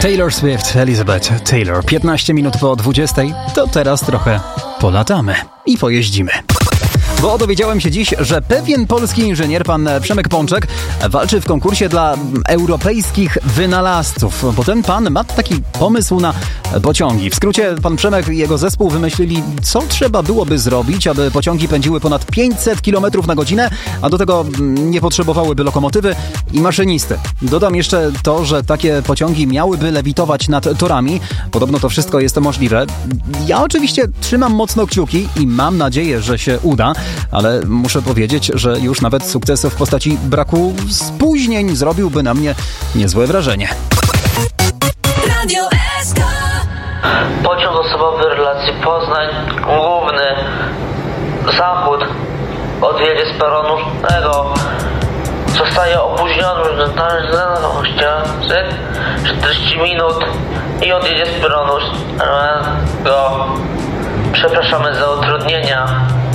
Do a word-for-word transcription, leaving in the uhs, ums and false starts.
Taylor Swift, Elizabeth Taylor. piętnaście minut po dwudziestej, to teraz trochę polatamy i pojeździmy. Bo dowiedziałem się dziś, że pewien polski inżynier, pan Przemek Pączek, walczy w konkursie dla europejskich wynalazców. Bo ten pan ma taki pomysł na pociągi. W skrócie pan Przemek i jego zespół wymyślili, co trzeba byłoby zrobić, aby pociągi pędziły ponad pięćset kilometrów na godzinę, a do tego nie potrzebowałyby lokomotywy i maszynisty. Dodam jeszcze to, że takie pociągi miałyby lewitować nad torami. Podobno to wszystko jest możliwe. Ja oczywiście trzymam mocno kciuki i mam nadzieję, że się uda. Ale muszę powiedzieć, że już nawet sukces w postaci braku spóźnień zrobiłby na mnie niezłe wrażenie. Radio S K. Pociąg osobowy relacji Poznań, główny zachód, odjedzie z peronu szóstego. Zostaje opóźniony czterdzieści minut i odjedzie z peronu szóstego. Przepraszamy za utrudnienia.